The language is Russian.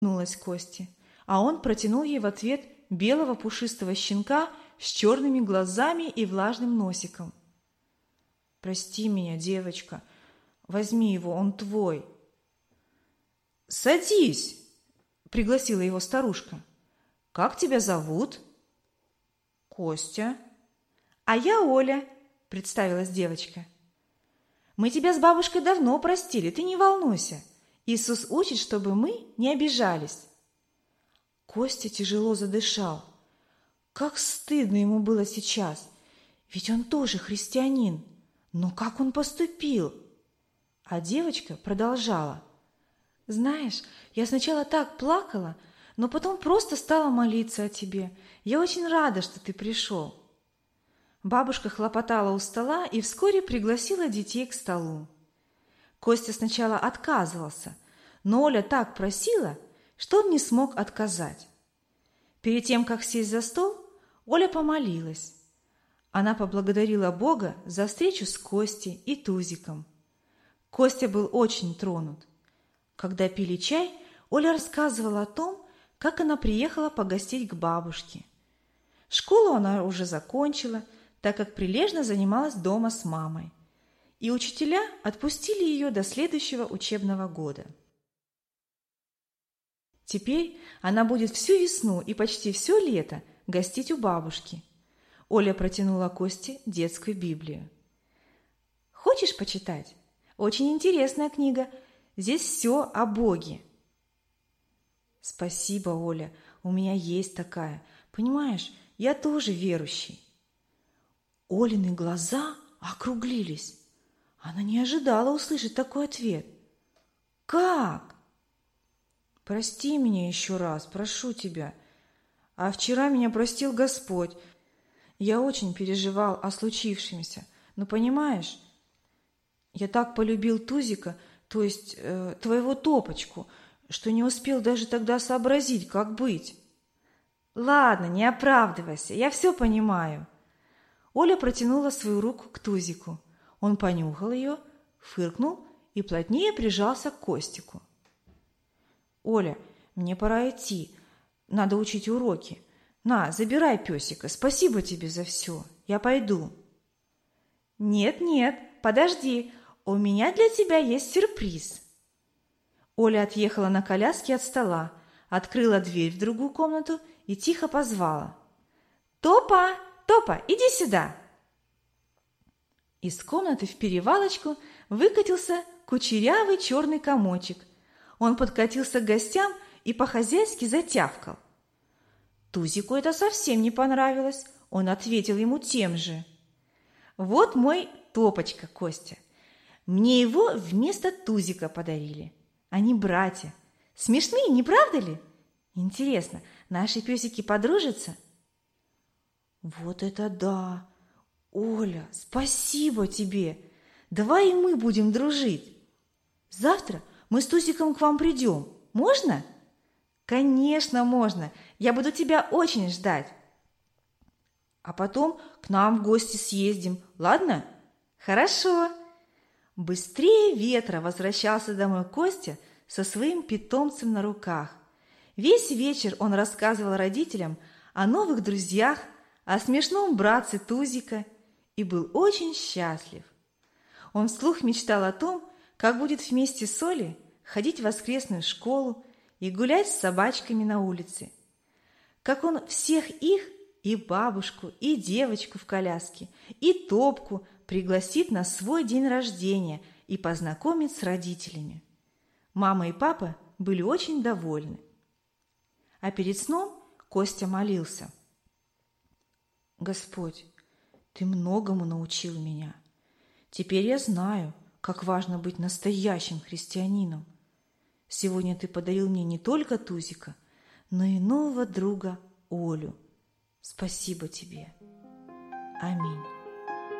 улыбнулась Косте, а он протянул ей в ответ белого пушистого щенка с черными глазами и влажным носиком. «Прости меня, девочка, возьми его, он твой». «Садись!» — пригласила его старушка. «Как тебя зовут?» «Костя». «А я Оля», — представилась девочка. «Мы тебя с бабушкой давно простили, ты не волнуйся. Иисус учит, чтобы мы не обижались». Костя тяжело задышал. Как стыдно ему было сейчас, ведь он тоже христианин. Но как он поступил? А девочка продолжала. «Знаешь, я сначала так плакала, но потом просто стала молиться о тебе. Я очень рада, что ты пришел». Бабушка хлопотала у стола и вскоре пригласила детей к столу. Костя сначала отказывался, но Оля так просила, что он не смог отказать. Перед тем, как сесть за стол, Оля помолилась. Она поблагодарила Бога за встречу с Костей и Тузиком. Костя был очень тронут. Когда пили чай, Оля рассказывала о том, как она приехала погостить к бабушке. Школу она уже закончила, так как прилежно занималась дома с мамой. И учителя отпустили ее до следующего учебного года. Теперь она будет всю весну и почти все лето гостить у бабушки. Оля протянула Косте детскую Библию. «Хочешь почитать? Очень интересная книга. Здесь все о Боге». «Спасибо, Оля, у меня есть такая. Понимаешь, я тоже верующий». Олины глаза округлились. Она не ожидала услышать такой ответ. «Как?» «Прости меня еще раз, прошу тебя. А вчера меня простил Господь. Я очень переживал о случившемся. Но понимаешь, я так полюбил Тузика, то есть твоего Топочку, что не успел даже тогда сообразить, как быть». «Ладно, не оправдывайся, я все понимаю». Оля протянула свою руку к Тузику. Он понюхал ее, фыркнул и плотнее прижался к Костику. «Оля, мне пора идти. Надо учить уроки. На, забирай песика. Спасибо тебе за все. Я пойду». «Нет, подожди. У меня для тебя есть сюрприз». Оля отъехала на коляске от стола, открыла дверь в другую комнату и тихо позвала. «Топа! Топа, иди сюда!» Из комнаты в перевалочку выкатился кучерявый черный комочек. Он подкатился к гостям и по-хозяйски затявкал. Тузику это совсем не понравилось. Он ответил ему тем же. «Вот мой Топочка, Костя. Мне его вместо Тузика подарили. Они братья. Смешные, не правда ли? Интересно, наши песики подружатся?» «Вот это да! Оля, спасибо тебе! Давай и мы будем дружить. Завтра мы с Тузиком к вам придем. Можно?» «Конечно, можно. Я буду тебя очень ждать». «А потом к нам в гости съездим, ладно?» «Хорошо». Быстрее ветра возвращался домой Костя со своим питомцем на руках. Весь вечер он рассказывал родителям о новых друзьях, о смешном братце Тузика и был очень счастлив. Он вслух мечтал о том, как будет вместе с Олей ходить в воскресную школу и гулять с собачками на улице. Как он всех их, и бабушку, и девочку в коляске, и Топку пригласит на свой день рождения и познакомит с родителями. Мама и папа были очень довольны. А перед сном Костя молился. «Господь, Ты многому научил меня. Теперь я знаю, как важно быть настоящим христианином. Сегодня Ты подарил мне не только Тузика, но и нового друга Олю. Спасибо Тебе. Аминь».